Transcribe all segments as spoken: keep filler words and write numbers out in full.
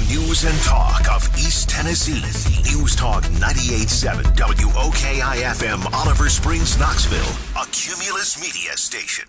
news and talk of East Tennessee. News Talk ninety-eight point seven W O K I F M, Oliver Springs, Knoxville, a Cumulus Media station.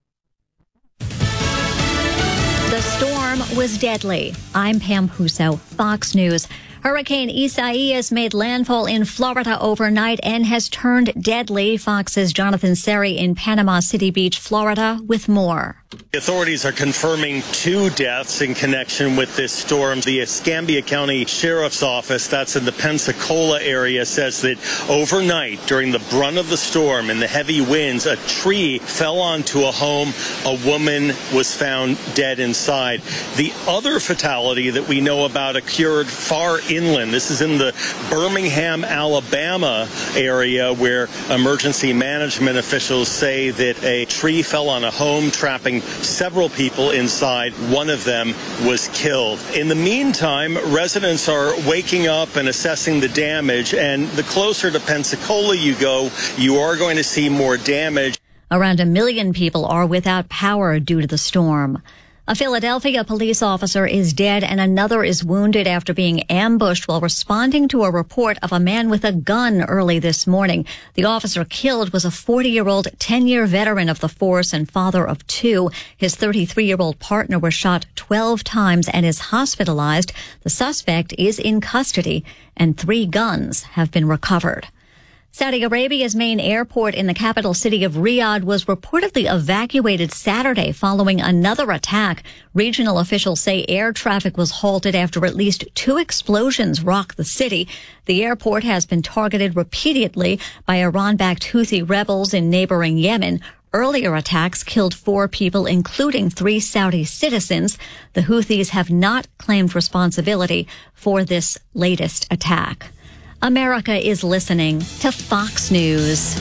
The storm was deadly. I'm Pam Huso, Fox News. Hurricane Isaias made landfall in Florida overnight and has turned deadly. Fox's Jonathan Seri in Panama City Beach, Florida, with more. Authorities are confirming two deaths in connection with this storm. The Escambia County Sheriff's Office, that's in the Pensacola area, says that overnight during the brunt of the storm and the heavy winds, a tree fell onto a home. A woman was found dead inside. The other fatality that we know about occurred far inland. This is in the Birmingham, Alabama area, where emergency management officials say that a tree fell on a home, trapping several people inside. One of them was killed. In the meantime, residents are waking up and assessing the damage, and the closer to Pensacola you go, you are going to see more damage. Around a million people are without power due to the storm. A Philadelphia police officer is dead and another is wounded after being ambushed while responding to a report of a man with a gun early this morning. The officer killed was a forty-year-old, ten-year veteran of the force and father of two. His thirty-three-year-old partner was shot twelve times and is hospitalized. The suspect is in custody and three guns have been recovered. Saudi Arabia's main airport in the capital city of Riyadh was reportedly evacuated Saturday following another attack. Regional officials say air traffic was halted after at least two explosions rocked the city. The airport has been targeted repeatedly by Iran-backed Houthi rebels in neighboring Yemen. Earlier attacks killed four people, including three Saudi citizens. The Houthis have not claimed responsibility for this latest attack. America is listening to Fox News.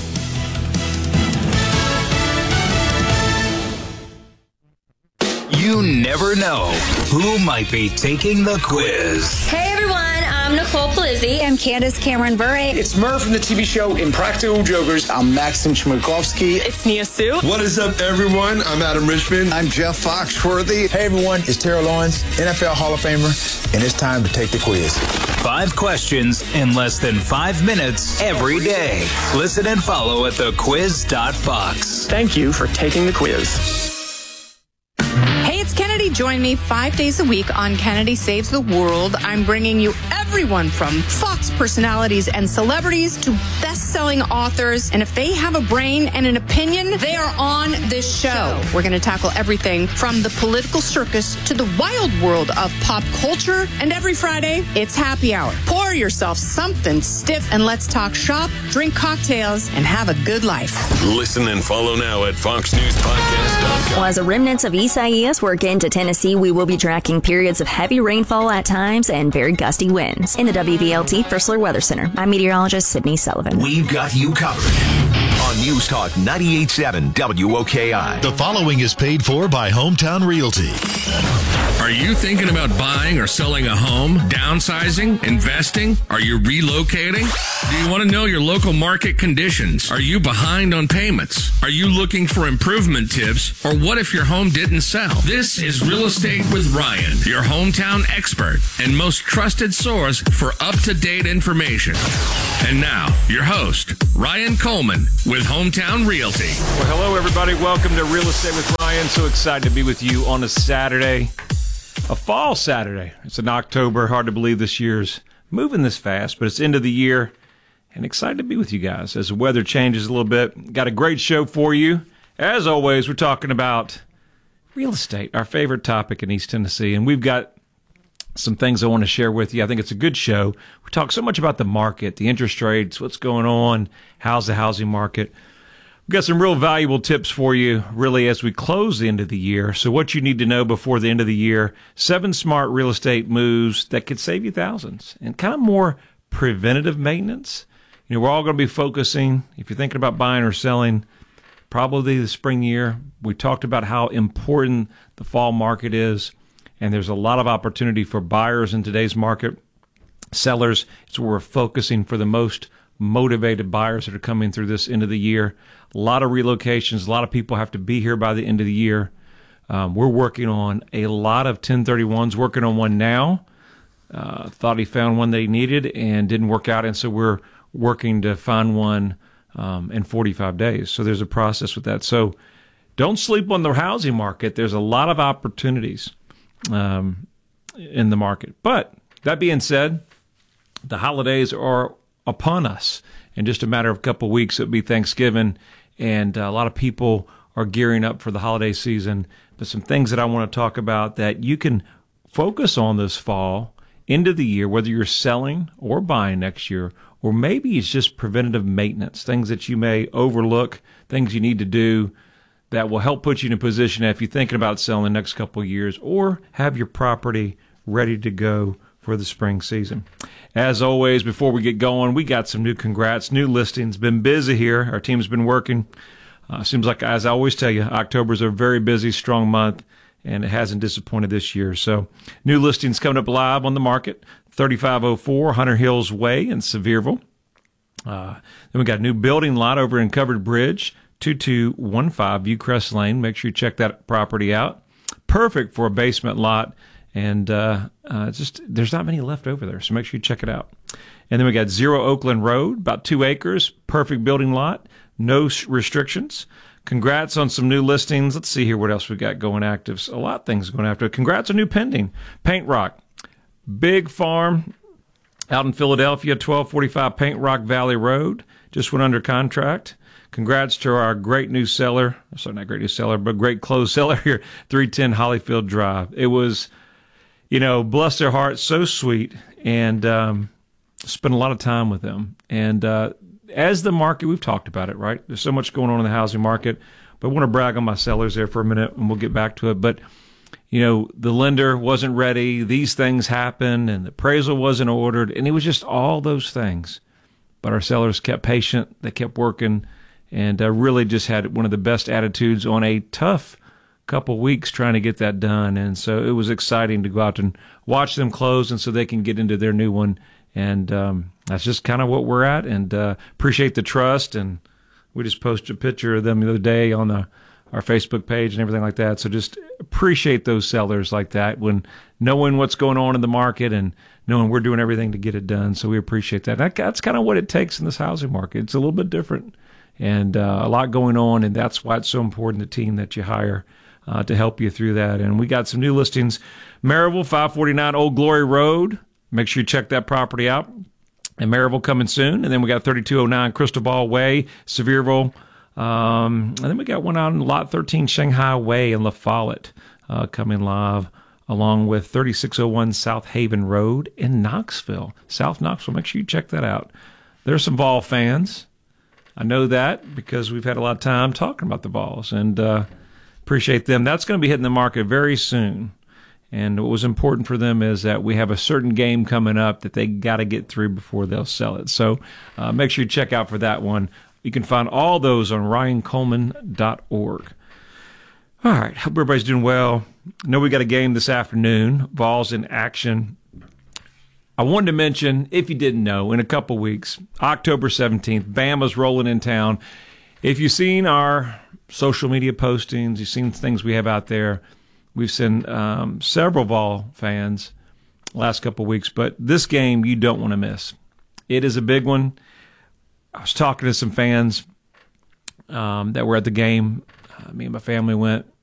You never know who might be taking the quiz. Hey everyone, I'm Nicole Palizzi. I'm Candace Cameron Bure. It's Murph from the T V show Impractical Jokers. I'm Maxim Chmerkovskiy. It's Nia Sue. What is up, everyone? I'm Adam Richmond. I'm Jeff Foxworthy. Hey everyone, it's Terrell Lawrence, N F L Hall of Famer, and it's time to take the quiz. Five questions in less than five minutes every day. Listen and follow at the quiz dot fox. Thank you for taking the quiz. Hey, it's Kennedy. Join me five days a week on Kennedy Saves the World. I'm bringing you everyone from Fox personalities and celebrities to best-selling authors. And if they have a brain and an opinion, they are on this show. We're going to tackle everything from the political circus to the wild world of pop culture. And every Friday, it's happy hour. Pour yourself something stiff and let's talk shop, drink cocktails, and have a good life. Listen and follow now at fox news podcast dot com. Well, as the remnants of Isaias work into Tennessee, we will be tracking periods of heavy rainfall at times and very gusty winds. In the W V L T Firstler Weather Center, I'm meteorologist Sydney Sullivan. We've got you covered on News Talk ninety-eight point seven W O K I. The following is paid for by Hometown Realty. Are you thinking about buying or selling a home, downsizing, investing? Are you relocating? Do you want to know your local market conditions? Are you behind on payments? Are you looking for improvement tips? Or what if your home didn't sell? This is Real Estate with Ryan, your hometown expert and most trusted source for up-to-date information. And now, your host, Ryan Coleman with Hometown Realty. Well, hello, everybody. Welcome to Real Estate with Ryan. So excited to be with you on a Saturday, a fall Saturday. It's in October. Hard to believe this year's moving this fast, but it's end of the year. And excited to be with you guys as the weather changes a little bit. Got a great show for you. As always, we're talking about real estate, our favorite topic in East Tennessee. And we've got some things I want to share with you. I think it's a good show. We talk so much about the market, the interest rates, what's going on, how's the housing market. We've got some real valuable tips for you, really, as we close the end of the year. So what you need to know before the end of the year, seven smart real estate moves that could save you thousands and kind of more preventative maintenance. You know, we're all going to be focusing, if you're thinking about buying or selling, probably the spring year. We talked about how important the fall market is, and there's a lot of opportunity for buyers in today's market. Sellers, it's where we're focusing for the most motivated buyers that are coming through this end of the year. A lot of relocations. A lot of people have to be here by the end of the year. Um, we're working on a lot of ten thirty-ones, working on one now uh, thought he found one that he needed and didn't work out, and so we're working to find one um, in forty-five days. So there's a process with that. So don't sleep on the housing market. There's a lot of opportunities um, in the market. But that being said, the holidays are upon us. In just a matter of a couple of weeks, it'll be Thanksgiving, and a lot of people are gearing up for the holiday season. But some things that I want to talk about that you can focus on this fall into the year, whether you're selling or buying next year, or maybe it's just preventative maintenance, things that you may overlook, things you need to do that will help put you in a position if you're thinking about selling the next couple of years, or have your property ready to go for the spring season. As always, before we get going, we got some new congrats, new listings. Been busy here. Our team's been working. Uh, seems like, as I always tell you, October's a very busy, strong month, and it hasn't disappointed this year. So new listings coming up live on the market, thirty-five oh four Hunter Hills Way in Sevierville. Uh, then we got a new building lot over in Covered Bridge, two two one five Viewcrest Lane. Make sure you check that property out. Perfect for a basement lot, and uh, uh, just there's not many left over there, so make sure you check it out. And then we got Zero Oakland Road, about two acres, perfect building lot, no restrictions. Congrats on some new listings. Let's see here what else we got going active. A lot of things going after it. Congrats on new pending. Paint Rock, big farm out in Philadelphia, twelve forty-five Paint Rock Valley Road. Just went under contract. Congrats to our great new seller. Sorry, not great new seller, but great closed seller here, three ten Hollyfield Drive. It was, you know, bless their hearts, so sweet, and um, spent a lot of time with them. And uh, as the market, we've talked about it, right? There's so much going on in the housing market, but I want to brag on my sellers there for a minute, and we'll get back to it. But, you know, the lender wasn't ready. These things happened, and the appraisal wasn't ordered, and it was just all those things. But our sellers kept patient. They kept working, and uh, really just had one of the best attitudes on a tough couple weeks trying to get that done. And so it was exciting to go out and watch them close, and so they can get into their new one. And um, that's just kind of what we're at, and uh, appreciate the trust. And we just posted a picture of them the other day on the, our Facebook page and everything like that. So just appreciate those sellers like that, when knowing what's going on in the market and knowing we're doing everything to get it done. So we appreciate that. that that's kind of what it takes in this housing market. It's a little bit different, and uh, a lot going on, and that's why it's so important, the team that you hire uh, to help you through that. And we got some new listings. Maryville, five forty-nine Old Glory Road. Make sure you check that property out. And Maryville coming soon. And then we got thirty-two oh nine Crystal Ball Way, Sevierville. Um, and then we got one out in Lot thirteen Shanghai Way in La Follette uh, coming live, along with thirty-six oh one South Haven Road in Knoxville, South Knoxville. Make sure you check that out. There's some Vol fans. I know that because we've had a lot of time talking about the Vols, and uh, appreciate them. That's going to be hitting the market very soon. And what was important for them is that we have a certain game coming up that they got to get through before they'll sell it. So uh, make sure you check out for that one. You can find all those on ryan coleman dot org. All right. Hope everybody's doing well. I know we got a game this afternoon. Vols in action. I wanted to mention, if you didn't know, in a couple weeks, October seventeenth, Bama's rolling in town. If you've seen our social media postings, you've seen things we have out there, we've seen um, several Vol fans last couple of weeks, but this game you don't want to miss. It is a big one. I was talking to some fans um, that were at the game. Uh, me and my family went.